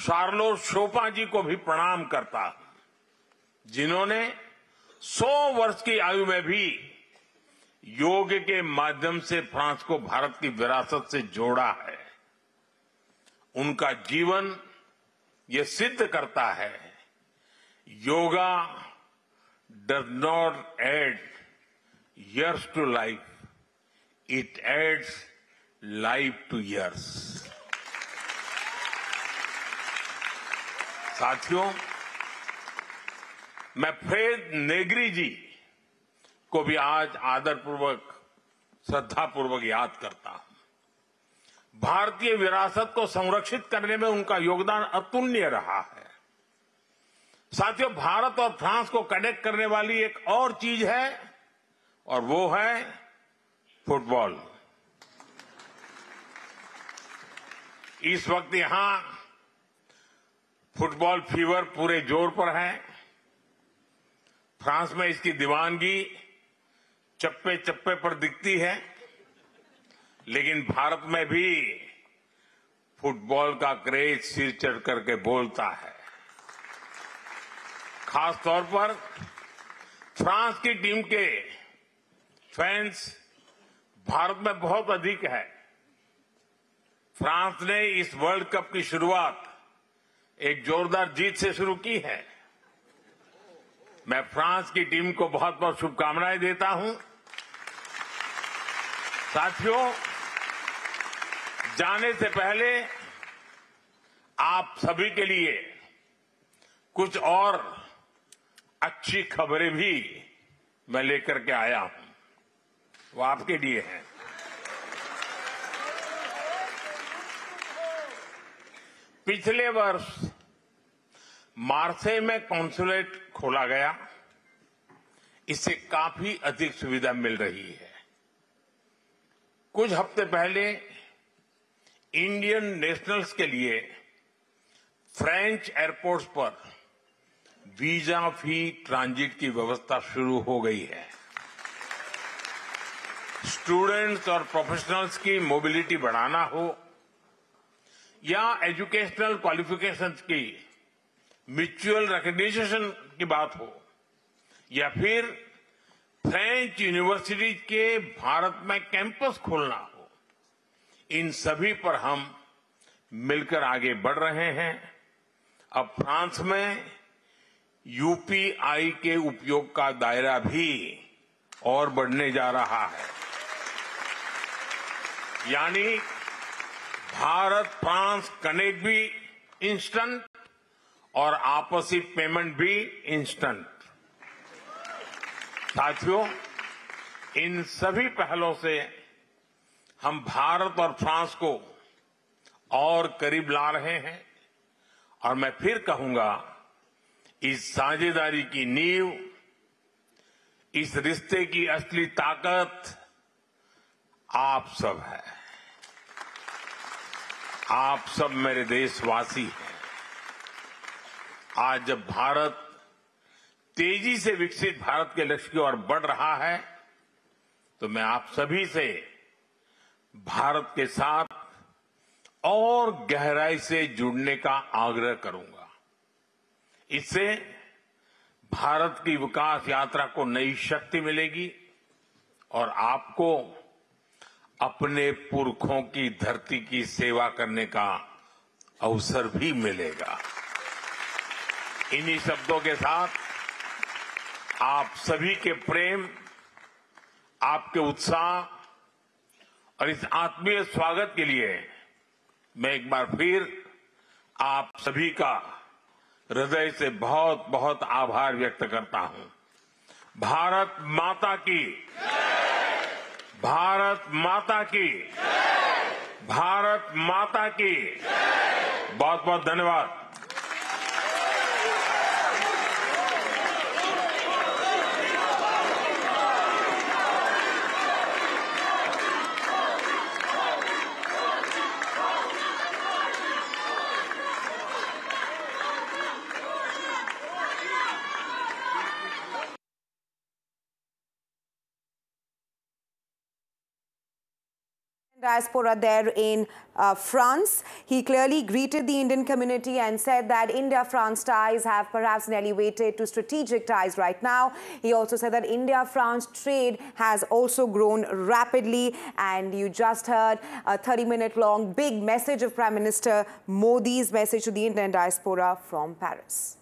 Charlotte शोपा जी को भी प्रणाम करता हूं, जिन्होंने 100 वर्ष की आयु में भी योग के माध्यम से फ्रांस को भारत की विरासत से जोड़ा है। उनका जीवन ये सिद्ध करता है, yoga does not add years to life, it adds life to years। साथियों, मैं फ्रेड नेग्री जी को भी आज आदरपूर्वक, श्रद्धापूर्वक याद करता हूं। भारतीय विरासत को संरक्षित करने में उनका योगदान अतुलनीय रहा है। साथियों, भारत और फ्रांस को कनेक्ट करने वाली एक और चीज है, और वो है फुटबॉल। इस वक्त यहां फुटबॉल फीवर पूरे जोर पर है। फ्रांस में इसकी दीवानगी चप्पे चप्पे पर दिखती है, लेकिन भारत में भी फुटबॉल का क्रेज सिर चढ़ करके बोलता है। खासतौर पर फ्रांस की टीम के फैंस भारत में बहुत अधिक है। फ्रांस ने इस वर्ल्ड कप की शुरुआत एक जोरदार जीत से शुरू की है। मैं फ्रांस की टीम को बहुत बहुत शुभकामनाएं देता हूं। साथियों, जाने से पहले आप सभी के लिए कुछ और अच्छी खबरें भी मैं लेकर के आया हूं, वो आपके लिए है। पिछले वर्ष मार्सेई में कॉन्सुलेट खोला गया। इससे काफी अधिक सुविधा मिल रही है। कुछ हफ्ते पहले इंडियन नेशनल्स के लिए फ्रेंच एयरपोर्ट्स पर वीजा फ्री ट्रांजिट की व्यवस्था शुरू हो गई है। स्टूडेंट्स और प्रोफेशनल्स की मोबिलिटी बढ़ाना हो या एजुकेशनल क्वालिफिकेशंस की म्यूचुअल रिकॉग्निशन की बात हो, या फिर फ्रेंच यूनिवर्सिटी के भारत में कैंपस खोलना हो, इन सभी पर हम मिलकर आगे बढ़ रहे हैं। अब फ्रांस में यूपीआई के उपयोग का दायरा भी और बढ़ने जा रहा है। यानी भारत फ्रांस कनेक्ट भी इंस्टेंट और आपसी पेमेंट भी इंस्टेंट। साथियों, इन सभी पहलों से हम भारत और फ्रांस को और करीब ला रहे हैं, और मैं फिर कहूंगा, इस साझेदारी की नींव, इस रिश्ते की असली ताकत आप सब है। आप सब मेरे देशवासी हैं। आज जब भारत तेजी से विकसित भारत के लक्ष्य की ओर बढ़ रहा है, तो मैं आप सभी से भारत के साथ और गहराई से जुड़ने का आग्रह करूंगा। इससे भारत की विकास यात्रा को नई शक्ति मिलेगी और आपको अपने पुरखों की धरती की सेवा करने का अवसर भी मिलेगा। इन्हीं शब्दों के साथ आप सभी के प्रेम, आपके उत्साह और इस आत्मीय स्वागत के लिए मैं एक बार फिर आप सभी का हृदय से बहुत बहुत आभार व्यक्त करता हूं। भारत माता की, भारत माता की, भारत माता की। बहुत बहुत धन्यवाद। Diaspora there in France. He clearly greeted the Indian community and said that India-France ties have perhaps elevated to strategic ties right now. He also said that India-France trade has also grown rapidly, and you just heard a 30-minute long big message of Prime Minister Modi's message to the Indian diaspora from Paris.